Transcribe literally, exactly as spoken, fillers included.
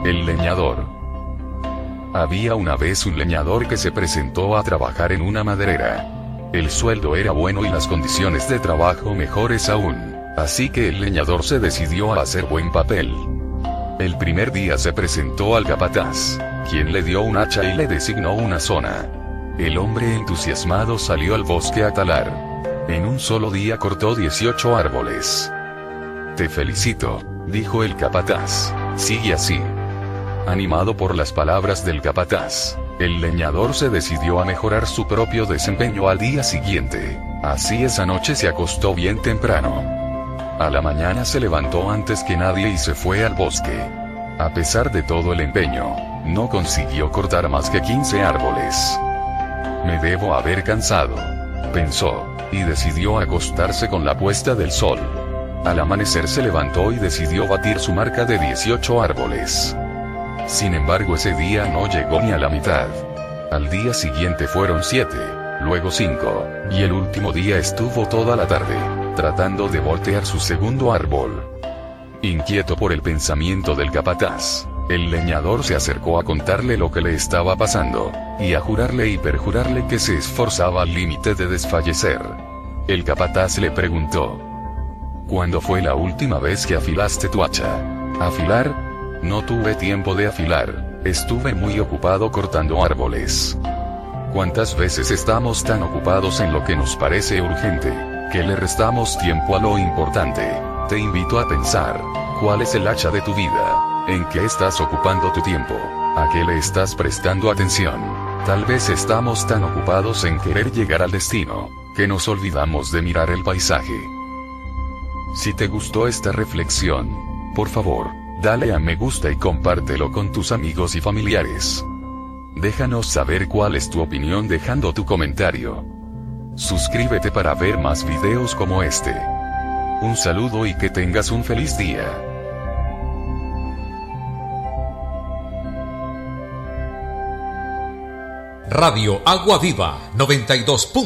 El leñador. Había una vez un leñador que se presentó a trabajar en una maderera. El sueldo era bueno y las condiciones de trabajo mejores aún, así que el leñador se decidió a hacer buen papel. El primer día se presentó al capataz, quien le dio un hacha y le designó una zona. El hombre entusiasmado salió al bosque a talar. En un solo día cortó dieciocho árboles. Te felicito, dijo el capataz, sigue así. Animado por las palabras del capataz, el leñador se decidió a mejorar su propio desempeño al día siguiente. Así esa noche se acostó bien temprano. A la mañana se levantó antes que nadie y se fue al bosque. A pesar de todo el empeño, no consiguió cortar más que quince árboles. Me debo haber cansado, pensó, y decidió acostarse con la puesta del sol. Al amanecer se levantó y decidió batir su marca de dieciocho árboles. Sin embargo, ese día no llegó ni a la mitad. Al día siguiente fueron siete, luego cinco, y el último día estuvo toda la tarde, tratando de voltear su segundo árbol. Inquieto por el pensamiento del capataz, el leñador se acercó a contarle lo que le estaba pasando, y a jurarle y perjurarle que se esforzaba al límite de desfallecer. El capataz le preguntó: ¿cuándo fue la última vez que afilaste tu hacha? ¿Afilar? No tuve tiempo de afilar, estuve muy ocupado cortando árboles. ¿Cuántas veces estamos tan ocupados en lo que nos parece urgente, que le restamos tiempo a lo importante? Te invito a pensar, ¿cuál es el hacha de tu vida? ¿En qué estás ocupando tu tiempo? ¿A qué le estás prestando atención? Tal vez estamos tan ocupados en querer llegar al destino, que nos olvidamos de mirar el paisaje. Si te gustó esta reflexión, por favor, dale a me gusta y compártelo con tus amigos y familiares. Déjanos saber cuál es tu opinión dejando tu comentario. Suscríbete para ver más videos como este. Un saludo y que tengas un feliz día. Radio Agua Viva noventa y dos.